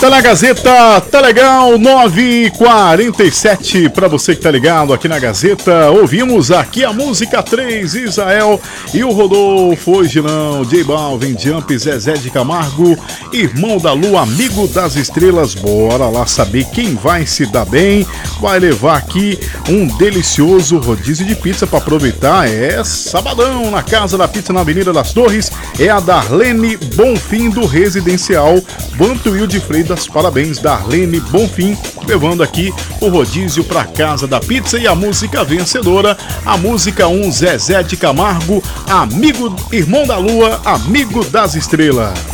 Tá na Gazeta, tá legal, 9h47 pra você que tá ligado aqui na Gazeta. Ouvimos aqui a música 3, Israel e o Rodolfo, hoje não, J Balvin, Jump, Zezé de Camargo, Irmão da Lua, Amigo das Estrelas. Bora lá saber quem vai se dar bem, vai levar aqui um delicioso rodízio de pizza pra aproveitar. É sabadão na Casa da Pizza na Avenida das Torres, é a Darlene Bonfim do Residencial Vantuil de Freitas. Parabéns, Darlene Bonfim, levando aqui o rodízio pra Casa da Pizza. E a música vencedora, a música 1, Zezé de Camargo, Amigo, Irmão da Lua, Amigo das Estrelas.